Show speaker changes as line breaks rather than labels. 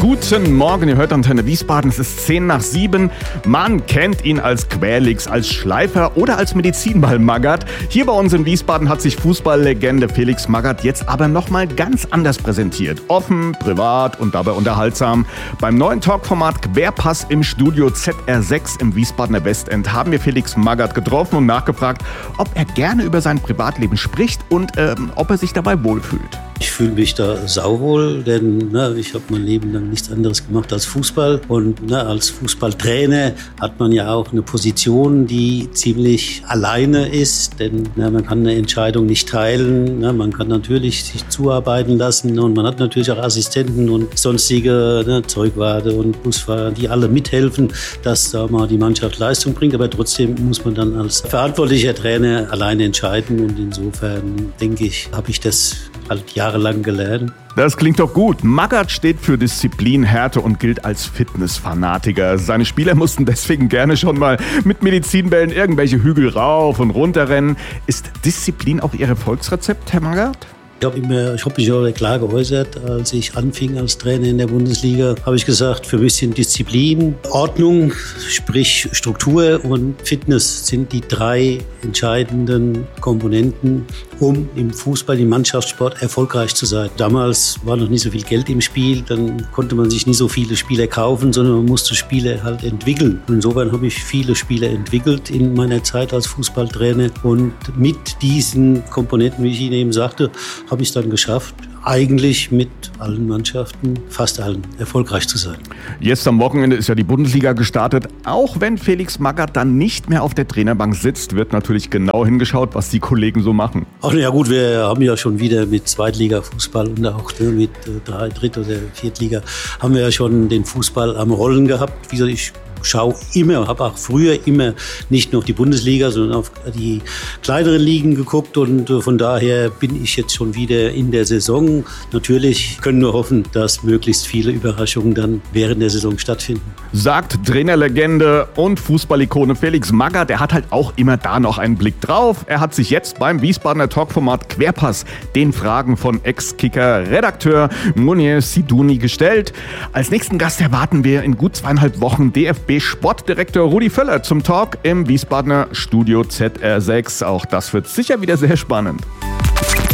Guten Morgen, ihr hört Antenne Wiesbaden, es ist 6:10. Man kennt ihn als Quälix, als Schleifer oder als Medizinball-Magath. Hier bei uns in Wiesbaden hat sich Fußballlegende Felix Magath jetzt aber nochmal ganz anders präsentiert. Offen, privat und dabei unterhaltsam. Beim neuen Talkformat Querpass im Studio ZR6 im Wiesbadener Westend haben wir Felix Magath getroffen und nachgefragt, ob er gerne über sein Privatleben spricht und ob er sich dabei wohlfühlt.
Ich fühle mich da sauwohl, denn ich habe mein Leben lang nichts anderes gemacht als Fußball. Und als Fußballtrainer hat man ja auch eine Position, die ziemlich alleine ist. Denn man kann eine Entscheidung nicht teilen. Man kann natürlich sich zuarbeiten lassen. Und man hat natürlich auch Assistenten und sonstige Zeugwarte und Busfahrer, die alle mithelfen, dass da mal die Mannschaft Leistung bringt. Aber trotzdem muss man dann als verantwortlicher Trainer alleine entscheiden. Und insofern, denke ich, habe ich das halt jahrelang gelernt.
Das klingt doch gut. Magath steht für Disziplin, Härte und gilt als Fitnessfanatiker. Seine Spieler mussten deswegen gerne schon mal mit Medizinbällen irgendwelche Hügel rauf und runter rennen. Ist Disziplin auch Ihr Erfolgsrezept, Herr Magath?
Ich habe mich auch klar geäußert, als ich anfing als Trainer in der Bundesliga, habe ich gesagt, für mich sind Disziplin, Ordnung, sprich Struktur und Fitness sind die drei entscheidenden Komponenten, um im Fußball, im Mannschaftssport erfolgreich zu sein. Damals war noch nicht so viel Geld im Spiel, dann konnte man sich nicht so viele Spieler kaufen, sondern man musste Spieler halt entwickeln. Und insofern habe ich viele Spieler entwickelt in meiner Zeit als Fußballtrainer und mit diesen Komponenten, wie ich Ihnen eben sagte, habe ich es dann geschafft, eigentlich mit allen Mannschaften, fast allen, erfolgreich zu sein.
Jetzt am Wochenende ist ja die Bundesliga gestartet. Auch wenn Felix Magath dann nicht mehr auf der Trainerbank sitzt, wird natürlich genau hingeschaut, was die Kollegen so machen.
Ach ja gut, wir haben ja schon wieder mit Zweitliga-Fußball und auch mit Dritt- oder Viertliga haben wir ja schon den Fußball am Rollen gehabt. Wie gesagt, ich schaue immer, habe auch früher immer nicht nur auf die Bundesliga, sondern auf die kleineren Ligen geguckt und von daher bin ich jetzt schon wieder in der Saison. Natürlich können wir hoffen, dass möglichst viele Überraschungen dann während der Saison stattfinden.
Sagt Trainerlegende und Fußballikone Felix Magath. Er hat halt auch immer da noch einen Blick drauf. Er hat sich jetzt beim Wiesbadener Talkformat Querpass den Fragen von Ex-Kicker-Redakteur Munir Siduni gestellt. Als nächsten Gast erwarten wir in gut 2,5 Wochen DFB-Sportdirektor Rudi Völler zum Talk im Wiesbadener Studio ZR6. Auch das wird sicher wieder sehr spannend.